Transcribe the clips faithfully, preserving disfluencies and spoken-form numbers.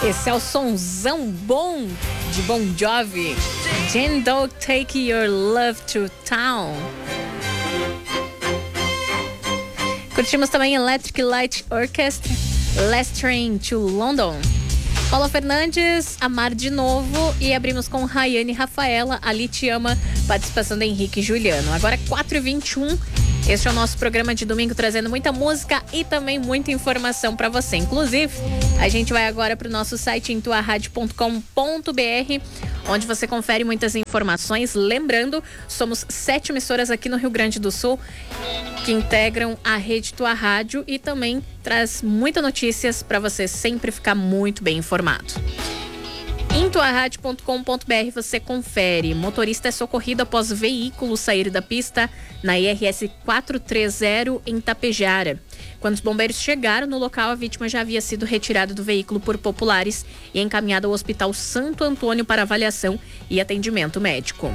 Esse é o sonzão bom de Bon Jovi. Jane Doe, Take Your Love to Town. Curtimos também Electric Light Orchestra, Last Train to London. Paula Fernandes, Amar de Novo. E abrimos com Rayane e Rafaela, Ali Te Ama, participação da Henrique e Juliano. Agora quatro e vinte e um. Este é o nosso programa de domingo, trazendo muita música e também muita informação para você. Inclusive, a gente vai agora para o nosso site em tua rádio ponto com ponto b r, onde você confere muitas informações. Lembrando, somos sete emissoras aqui no Rio Grande do Sul que integram a rede Tua Rádio e também traz muitas notícias para você sempre ficar muito bem informado. Em tua rádio ponto com ponto b r você confere. Motorista é socorrido após veículo sair da pista na I R S quatrocentos e trinta em Tapejara. Quando os bombeiros chegaram no local, a vítima já havia sido retirada do veículo por populares e encaminhada ao Hospital Santo Antônio para avaliação e atendimento médico.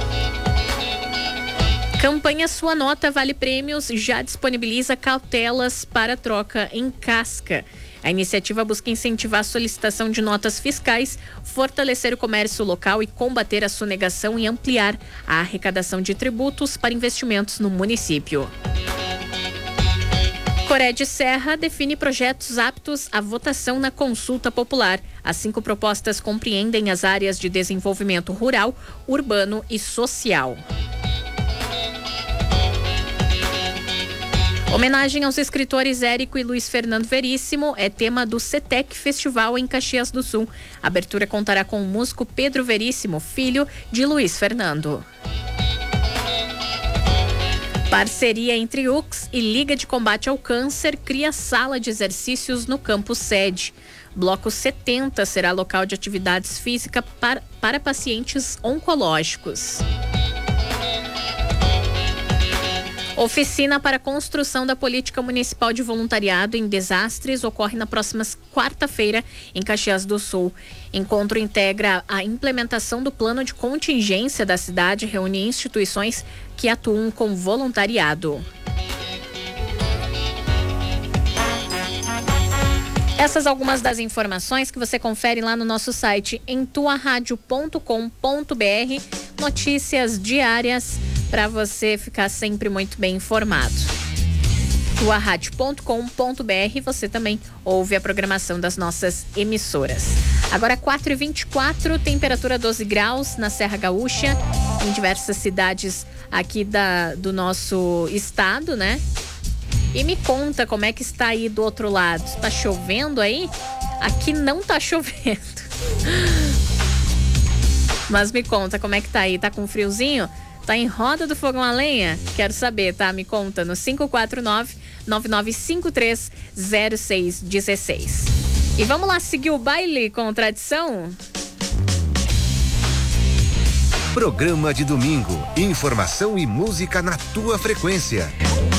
Campanha Sua Nota Vale Prêmios já disponibiliza cautelas para troca em casca. A iniciativa busca incentivar a solicitação de notas fiscais, fortalecer o comércio local e combater a sonegação e ampliar a arrecadação de tributos para investimentos no município. Coré de Serra define projetos aptos à votação na consulta popular. As cinco propostas compreendem as áreas de desenvolvimento rural, urbano e social. Homenagem aos escritores Érico e Luiz Fernando Veríssimo é tema do CETEC Festival em Caxias do Sul. A abertura contará com o músico Pedro Veríssimo, filho de Luiz Fernando. Parceria entre U C S e Liga de Combate ao Câncer cria sala de exercícios no campus sede. Bloco setenta será local de atividades físicas para, para pacientes oncológicos. Oficina para construção da política municipal de voluntariado em desastres ocorre na próxima quarta-feira em Caxias do Sul. Encontro integra a implementação do plano de contingência da cidade e reúne instituições que atuam com voluntariado. Essas algumas das informações que você confere lá no nosso site em tua rádio ponto com ponto b r. Notícias diárias para você ficar sempre muito bem informado. tua rádio ponto com ponto b r, você também ouve a programação das nossas emissoras. Agora quatro e vinte e quatro, temperatura doze graus na Serra Gaúcha, em diversas cidades aqui da, do nosso estado, né? E me conta como é que está aí do outro lado. Tá chovendo aí? Aqui não tá chovendo. Mas me conta como é que tá aí. Tá com friozinho? Tá em roda do fogão a lenha? Quero saber, tá? Me conta no cinco quatro nove, nove nove cinco três, zero seis um seis. E vamos lá seguir o baile com tradição? Programa de domingo. Informação e música na tua frequência.